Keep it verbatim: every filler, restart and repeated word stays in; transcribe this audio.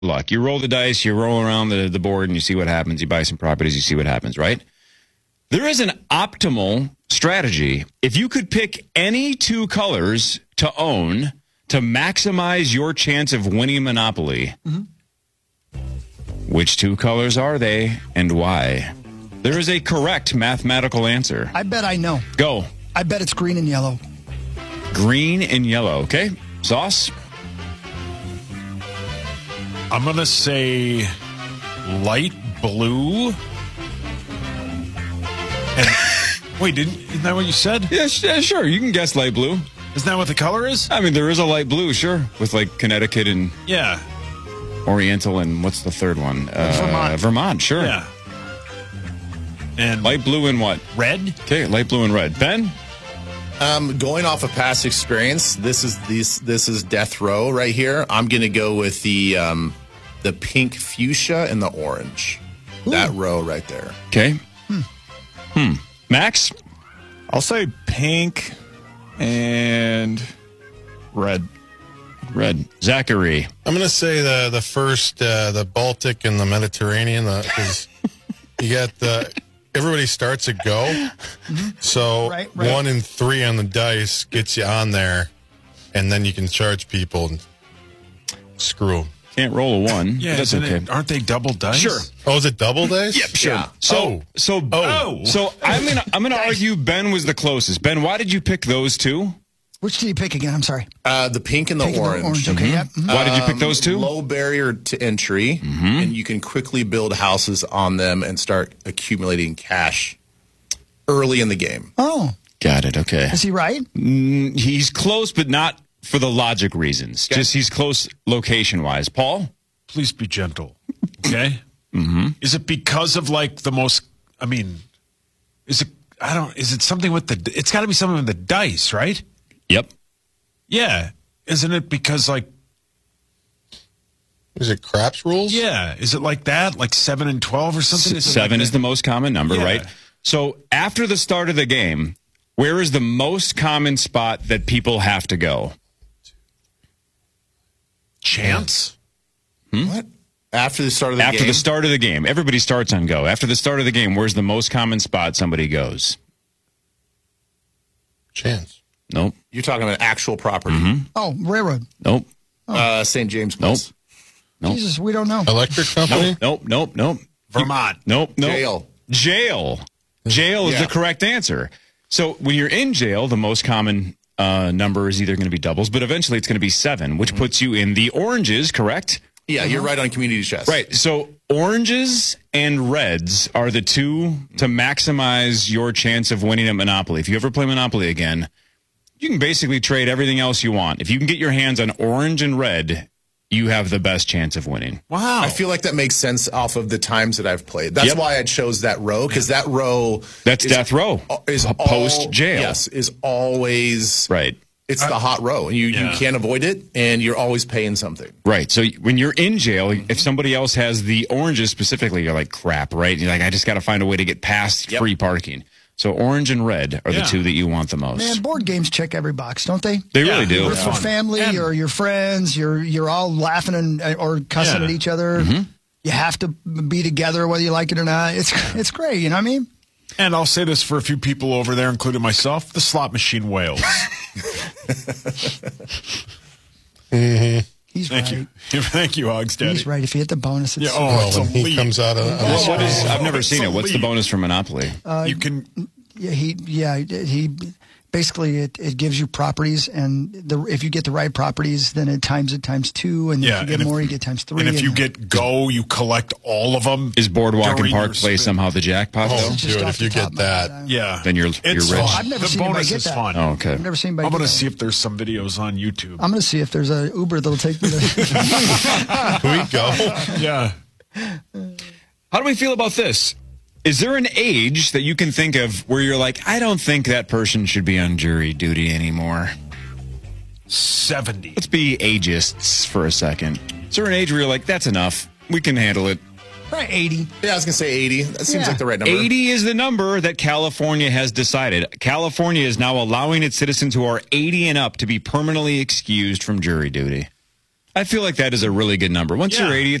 luck. You roll the dice, you roll around the, the board, and you see what happens. You buy some properties, you see what happens, right? There is an optimal strategy. If you could pick any two colors to own to maximize your chance of winning Monopoly, mm-hmm. which two colors are they and why? There is a correct mathematical answer. I bet I know. Go. I bet it's green and yellow. Green and yellow. Okay. Sauce? I'm going to say light blue. And wait, didn't, isn't that what you said? Yeah, yeah, sure. You can guess light blue. Isn't that what the color is? I mean, there is a light blue, sure, with like Connecticut and yeah, Oriental and what's the third one? Uh, Vermont. Vermont, sure. Yeah. And light blue and what? Red. Okay, light blue and red. Ben? Um, going off of past experience, this is this this is death row right here. I'm going to go with the um, the pink fuchsia and the orange. Ooh. That row right there. Okay. Hmm. Hmm. Max? I'll say pink and red. Red. Zachary? I'm going to say the the first, uh, the Baltic and the Mediterranean, because you got the... Everybody starts a go, mm-hmm. so right, right. one and three on the dice gets you on there, and then you can charge people and screw them. Can't roll a one. Yeah, that's okay. It, aren't they double dice? Sure. Oh, is it double dice? Yep, sure. Yeah. So, oh. so, oh. so I'm gonna I'm gonna argue Ben was the closest. Ben, why did you pick those two? Which did you pick again? I'm sorry. Uh, the pink and the pink orange. And the orange. Okay, mm-hmm. yep. Mm-hmm. Why did you pick those two? Um, low barrier to entry, mm-hmm. and you can quickly build houses on them and start accumulating cash early in the game. Oh. Got it. Okay. Is he right? Mm, he's close, but not for the logic reasons. Okay. Just he's close location-wise. Paul? Please be gentle. Okay? Mm-hmm. Is it because of, like, the most, I mean, is it, I don't, is it something with the, it's got to be something with the dice, right? Yep. Yeah. Isn't it because, like, is it craps rules? yeah. Is it like that? Like seven and twelve or something? S- Is it seven like is the most common number, Yeah. right? So after the start of the game, where is the most common spot that people have to go? Chance? Hmm? What? After the start of the After game? the start of the game. Everybody starts on go. After the start of the game, where's the most common spot somebody goes? Chance. Nope. You're talking about actual property. Mm-hmm. Oh, railroad. Nope. Uh, Saint James Place. Nope. Jesus, we don't know. Electric company? Nope. Nope. Nope. Vermont. Nope. Nope. Jail. Jail. Jail is Yeah. the correct answer. So when you're in jail, the most common uh, number is either going to be doubles, but eventually it's going to be seven, which puts you in the oranges, correct? Yeah, you're right on community chest. Right. So oranges and reds are the two to maximize your chance of winning at Monopoly. If you ever play Monopoly again, you can basically trade everything else you want. If you can get your hands on orange and red, you have the best chance of winning. Wow. I feel like that makes sense off of the times that I've played. That's Yep. why I chose that row, because that row That's is, death row. is A all- post-jail. Yes, is always Right. It's the hot row. You Yeah. you can't avoid it, and you're always paying something. Right. So when you're in jail, if somebody else has the oranges specifically, you're like, crap, right? You're like, I just got to find a way to get past Yep. free parking. So orange and red are Yeah. the two that you want the most. Man, board games check every box, don't they? They Yeah. really do. You're Yeah. for family And- or your friends. You're you're all laughing and or cussing Yeah. at each other. Mm-hmm. You have to be together whether you like it or not. It's it's great. You know what I mean? And I'll say this for a few people over there, including myself, the slot machine whales. Mm-hmm. He's Thank right. you. Thank you, Hogs Daddy. He's right. If you hit the bonus, it's Yeah, oh, Well, it's when he elite. comes out of... What- what is, I've never It's seen it. What's the elite. bonus for Monopoly? you can... yeah, he yeah he basically it, it gives you properties, and the if you get the right properties, then it times it times two, and Yeah, if you get and if- more, you get times three. And if you get go, you collect all of them. Is Boardwalk and during Park your Place spin. somehow the jackpot? Oh, though? It's just dude, off if the you top get of my that... head. Yeah. Then you're- It's you're rich. fun. I've never the seen anybody bonus get is that. fun. Oh, okay. I've never seen anybody. I'm going get to that. see if there's some videos on YouTube. I'm going to see if there's a Uber that'll take me there. Here we go. yeah. How do we feel about this? Is there an age that you can think of where you're like, I don't think that person should be on jury duty anymore? seventy. Let's be ageists for a second. Is there an age where you're like, that's enough? We can handle it. Right, eighty. Yeah, I was gonna say eighty. That seems Yeah. like the right number. eighty is the number that California has decided. California is now allowing its citizens who are eighty and up to be permanently excused from jury duty. I feel like that is a really good number. Once Yeah. you're eighty,